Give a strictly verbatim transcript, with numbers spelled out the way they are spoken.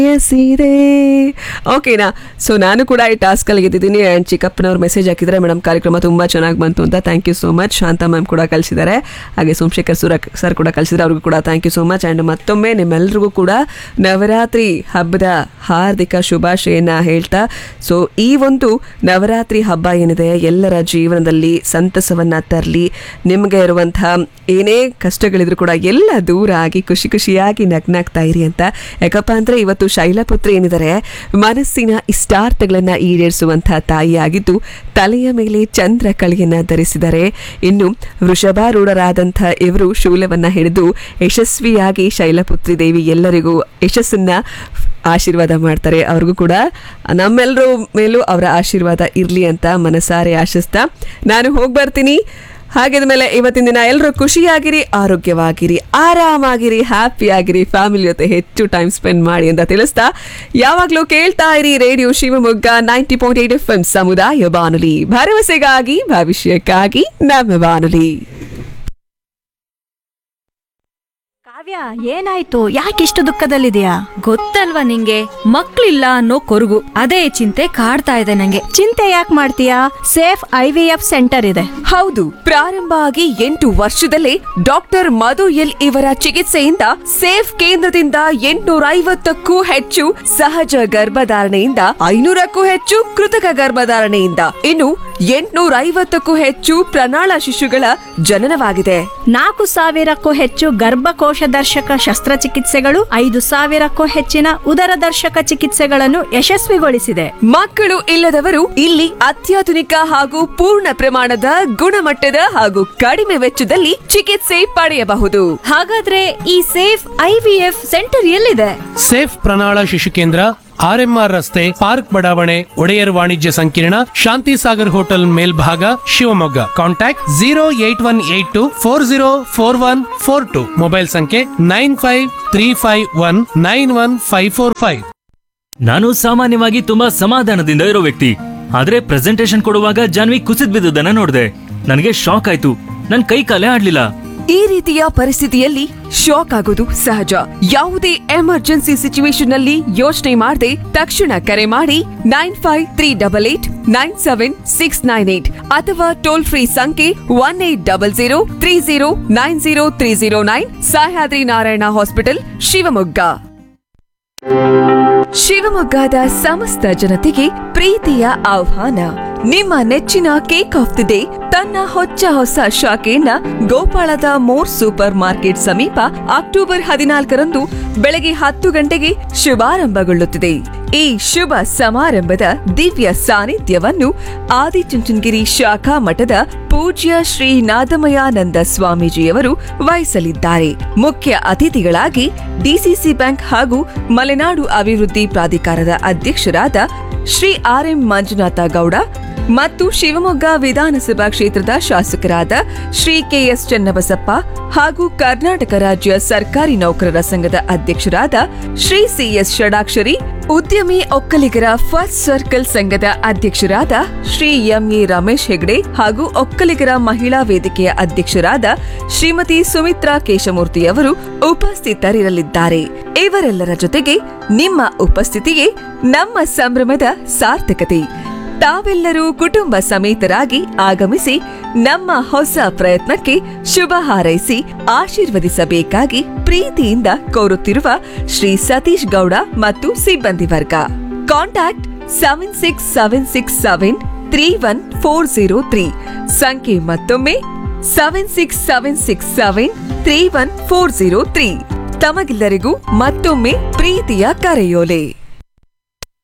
ಇದೆ ಓಕೆನಾ. ಸೊ ನಾನು ಕೂಡ ಈ ಟಾಸ್ಕಲ್ಲಿ ಗೆದ್ದಿದ್ದೀನಿ. ಆ್ಯಂಡ್ ಚಿಕ್ಕಪ್ಪನವ್ರು ಮೆಸೇಜ್ ಹಾಕಿದ್ದಾರೆ, ಮೇಡಮ್ ಕಾರ್ಯಕ್ರಮ ತುಂಬ ಚೆನ್ನಾಗಿ ಬಂತು ಅಂತ. Thank you so much. Shanta ma'am ಕೂಡ ಕಳಿಸಿದ್ದಾರೆ, ಹಾಗೆ ಸೋಮಶೇಖರ್ ಸುರ ಸರ್ ಕೂಡ ಕಳಿಸಿದ್ದಾರೆ, ಅವ್ರಿಗೂ ಕೂಡ thank you so much. And ಮತ್ತೊಮ್ಮೆ ನಿಮ್ಮೆಲ್ರಿಗೂ ಕೂಡ ನವರಾತ್ರಿ ಹಬ್ಬದ ಹಾರ್ದಿಕ ಶುಭಾಶಯನ ಹೇಳ್ತಾ, ಸೊ ಈ ಒಂದು ನವರಾತ್ರಿ ಹಬ್ಬ ಏನಿದೆ ಎಲ್ಲರ ಜೀವನದಲ್ಲಿ ಸಂತಸವನ್ನು ತರಲಿ. ನಿಮಗೆ ಇರುವಂತಹ ಏನೇ ಕಷ್ಟಗಳಿದ್ರು ಕೂಡ ಎಲ್ಲ ದೂರ ಆಗಿ ಖುಷಿ ಖುಷಿಯಾಗಿ ನಗ್ನಾಗ್ತಾ ಇರಿ ಅಂತ. ಯಾಕಪ್ಪ ಅಂದರೆ ಇವತ್ತು ಶೈಲಪುತ್ರಿ ಏನಿದ್ದಾರೆ ಮನಸ್ಸಿನ ಇಷ್ಟಾರ್ಥಗಳನ್ನು ಈಡೇರಿಸುವಂತಹ ತಾಯಿಯಾಗಿದ್ದು ತಲೆಯ ಮೇಲೆ ಚಂದ್ರ ಕಳೆಯನ್ನ ಧರಿಸಿದ್ದಾರೆ. ಇನ್ನು ವೃಷಭಾರೂಢರಾದಂಥ ಇವರು ಶೂಲವನ್ನ ಹಿಡಿದು ಯಶಸ್ವಿಯಾಗಿ ಶೈಲಪುತ್ರಿ ದೇವಿ ಎಲ್ಲರಿಗೂ ಯಶಸ್ಸನ್ನ ಆಶೀರ್ವಾದ ಮಾಡ್ತಾರೆ. ಅವ್ರಿಗೂ ಕೂಡ ನಮ್ಮೆಲ್ಲರ ಮೇಲೂ ಅವರ ಆಶೀರ್ವಾದ ಇರಲಿ ಅಂತ ಮನಸಾರೆ ಆಶಿಸ್ತಾ ನಾನು ಹೋಗಿ ಬರ್ತೀನಿ. ಹಾಗಿದ್ಮೇಲೆ ಇವತ್ತಿನ ದಿನ ಎಲ್ಲರೂ ಖುಷಿಯಾಗಿರಿ, ಆರೋಗ್ಯವಾಗಿರಿ, ಆರಾಮಾಗಿರಿ, ಹ್ಯಾಪಿ ಆಗಿರಿ, ಫ್ಯಾಮಿಲಿ ಜೊತೆ ಹೆಚ್ಚು ಟೈಮ್ ಸ್ಪೆಂಡ್ ಮಾಡಿ ಅಂತ ತಿಳಿಸ್ತಾ ಯಾವಾಗಲೂ ಕೇಳ್ತಾ ಇರಿ radio Shivamogga ninety point eight F M ಸಮುದಾಯ ಬಾನುಲಿ, ಭರವಸೆಗಾಗಿ ಭವಿಷ್ಯಕ್ಕಾಗಿ ನಮ್ಮ ಬಾನುಲಿ. ಕಾವ್ಯ, ಏನಾಯ್ತು? ಯಾಕಿಷ್ಟು ದುಃಖದಲ್ಲಿದೆಯಾ? ಗೊತ್ತಲ್ವಾ ನಿಂಗೆ, ಮಕ್ಳಿಲ್ಲ ಅನ್ನೋ ಕೊರಗು, ಅದೇ ಚಿಂತೆ ಕಾಡ್ತಾ ಇದೆ ನಂಗೆ. ಚಿಂತೆ ಯಾಕೆ ಮಾಡ್ತೀಯಾ? Safe I V F centre ಇದೆ. ಹೌದು, ಪ್ರಾರಂಭ ಆಗಿ ಎಂಟು ವರ್ಷದಲ್ಲೇ ಡಾಕ್ಟರ್ ಮಧು ಎಲ್ ಇವರ ಚಿಕಿತ್ಸೆಯಿಂದ ಸೇಫ್ ಕೇಂದ್ರದಿಂದ ಎಂಟುನೂರ ಐವತ್ತಕ್ಕೂ ಹೆಚ್ಚು ಸಹಜ ಗರ್ಭಧಾರಣೆಯಿಂದ ಐನೂರಕ್ಕೂ ಹೆಚ್ಚು ಕೃತಕ ಗರ್ಭಧಾರಣೆಯಿಂದ ಇನ್ನು ಎಂಟುನೂರ ಐವತ್ತಕ್ಕೂ ಹೆಚ್ಚು ಪ್ರಣಾಳ ಶಿಶುಗಳ ಜನನವಾಗಿದೆ. ನಾಲ್ಕು ಸಾವಿರಕ್ಕೂ ಹೆಚ್ಚು ಗರ್ಭಕೋಶ ದರ್ಶಕ ಶಸ್ತ್ರಚಿಕಿತ್ಸೆಗಳು, ಐದು ಸಾವಿರಕ್ಕೂ ಹೆಚ್ಚಿನ ಉದರ ದರ್ಶಕ ಚಿಕಿತ್ಸೆಗಳನ್ನು ಯಶಸ್ವಿಗೊಳಿಸಿದೆ. ಮಕ್ಕಳು ಇಲ್ಲದವರು ಇಲ್ಲಿ ಅತ್ಯಾಧುನಿಕ ಹಾಗೂ ಪೂರ್ಣ ಪ್ರಮಾಣದ ಗುಣಮಟ್ಟದ ಹಾಗೂ ಕಡಿಮೆ ವೆಚ್ಚದಲ್ಲಿ ಚಿಕಿತ್ಸೆ ಪಡೆಯಬಹುದು. ಹಾಗಾದ್ರೆ ಈ safe I V F centre ಎಲ್ಲಿದೆ? ಸೇಫ್ ಪ್ರಣಾಳ ಶಿಶು ಕೇಂದ್ರ ಆರ್ ಎಂ ಆರ್ ರಸ್ತೆ, ಪಾರ್ಕ್ ಬಡಾವಣೆ, ಒಡೆಯರ್ ವಾಣಿಜ್ಯ ಸಂಕೀರ್ಣ, ಶಾಂತಿ ಸಾಗರ್ ಹೋಟೆಲ್ ಮೇಲ್ಭಾಗ, Shivamogga. Contact zero eight one eight to four zero four one four to. Mobile ಸಂಖ್ಯೆ nine five three five one nine one five four five. ನಾನು ಸಾಮಾನ್ಯವಾಗಿ ತುಂಬಾ ಸಮಾಧಾನದಿಂದ ಇರೋ ವ್ಯಕ್ತಿ, ಆದ್ರೆ ಪ್ರೆಸೆಂಟೇಶನ್ ಕೊಡುವಾಗ ಜಾನ್ವಿ ಕುಸಿದ್ ಬಿದ್ದುದನ್ನ ನೋಡಿದೆ. ನನಗೆ ಶಾಕ್ ಆಯ್ತು, ನನ್ ಕೈ ಕಾಲೇ ಆಡ್ಲಿಲ್ಲ. ಈ ರೀತಿಯ ಪರಿಸ್ಥಿತಿಯಲ್ಲಿ ಶಾಕ್ ಆಗೋದು ಸಹಜ. ಯಾವುದೇ ಎಮರ್ಜೆನ್ಸಿ ಸಿಚುವೇಶನ್ ನಲ್ಲಿ ಯೋಚನೆ ಮಾಡದೆ ತಕ್ಷಣ ಕರೆ ಮಾಡಿ nine five three double eight nine seven six nine eight ಅಥವಾ ಟೋಲ್ ಫ್ರೀ ಸಂಖ್ಯೆ one eight double zero three zero nine zero three zero nine. Sahyadri Narayana hospital, Shivamogga. ಶಿವಮೊಗ್ಗದ ಸಮಸ್ತ ಜನತೆಗೆ ಪ್ರೀತಿಯ ಆಹ್ವಾನ. ನಿಮ್ಮ ನೆಚ್ಚಿನ ಕೇಕ್ ಆಫ್ ದಿ ಡೇ ತನ್ನ ಹೊಚ್ಚ ಹೊಸ ಶಾಖೆಯನ್ನ ಗೋಪಾಳದ ಮೋರ್ ಸೂಪರ್ ಮಾರ್ಕೆಟ್ ಸಮೀಪ ಅಕ್ಟೋಬರ್ ಹದಿನಾಲ್ಕರಂದು ಬೆಳಗ್ಗೆ ಹತ್ತು ಗಂಟೆಗೆ ಶುಭಾರಂಭಗೊಳ್ಳುತ್ತಿದೆ. ಈ ಶುಭ ಸಮಾರಂಭದ ದಿವ್ಯ ಸಾನ್ನಿಧ್ಯವನ್ನು ಆದಿಚುಂಚನಗಿರಿ ಶಾಖಾ ಮಠದ ಪೂಜ್ಯ ಶ್ರೀ ನಾದಮಯಾನಂದ ಸ್ವಾಮೀಜಿಯವರು ವಹಿಸಲಿದ್ದಾರೆ. ಮುಖ್ಯ ಅತಿಥಿಗಳಾಗಿ ಡಿಸಿಸಿ ಬ್ಯಾಂಕ್ ಹಾಗೂ ಮಲೆನಾಡು ಅಭಿವೃದ್ಧಿ ಪ್ರಾಧಿಕಾರದ ಅಧ್ಯಕ್ಷರಾದ ಶ್ರೀ ಆರ್ ಎಂ ಮಂಜುನಾಥ ಗೌಡ ಮತ್ತು ಶಿವಮೊಗ್ಗ ವಿಧಾನಸಭಾ ಕ್ಷೇತ್ರದ ಶಾಸಕರಾದ ಶ್ರೀ ಕೆಎಸ್ ಚನ್ನಬಸಪ್ಪ ಹಾಗೂ ಕರ್ನಾಟಕ ರಾಜ್ಯ ಸರ್ಕಾರಿ ನೌಕರರ ಸಂಘದ ಅಧ್ಯಕ್ಷರಾದ ಶ್ರೀ ಸಿಎಸ್ ಷಡಾಕ್ಷರಿ, ಉದ್ಯಮಿ ಒಕ್ಕಲಿಗರ ಫಸ್ಟ್ ಸರ್ಕಲ್ ಸಂಘದ ಅಧ್ಯಕ್ಷರಾದ ಶ್ರೀ ಎಂಎ ರಮೇಶ್ ಹೆಗ್ಡೆ ಹಾಗೂ ಒಕ್ಕಲಿಗರ ಮಹಿಳಾ ವೇದಿಕೆಯ ಅಧ್ಯಕ್ಷರಾದ ಶ್ರೀಮತಿ ಸುಮಿತ್ರಾ ಕೇಶಮೂರ್ತಿಯವರು ಉಪಸ್ಥಿತರಿರಲಿದ್ದಾರೆ. ಇವರೆಲ್ಲರ ಜೊತೆಗೆ ನಿಮ್ಮ ಉಪಸ್ಥಿತಿಯೇ ನಮ್ಮ ಸಂಭ್ರಮದ ಸಾರ್ಥಕತೆ. ತಾವೆಲ್ಲರೂ ಕುಟುಂಬ ಸಮೇತರಾಗಿ ಆಗಮಿಸಿ ನಮ್ಮ ಹೊಸ ಪ್ರಯತ್ನಕ್ಕೆ ಶುಭ ಹಾರೈಸಿ ಆಶೀರ್ವದಿಸಬೇಕಾಗಿ ಪ್ರೀತಿಯಿಂದ ಕೋರುತ್ತಿರುವ ಶ್ರೀ ಸತೀಶ್ ಗೌಡ ಮತ್ತು ಸಿಬ್ಬಂದಿ ವರ್ಗ. Contact seven six seven six seven three one four zero three. ಸಂಖ್ಯೆ ಮತ್ತೊಮ್ಮೆ seven six seven six seven three one four zero three. ತಮಗೆಲ್ಲರಿಗೂ ಮತ್ತೊಮ್ಮೆ ಪ್ರೀತಿಯ ಕರೆಯೋಲೆ.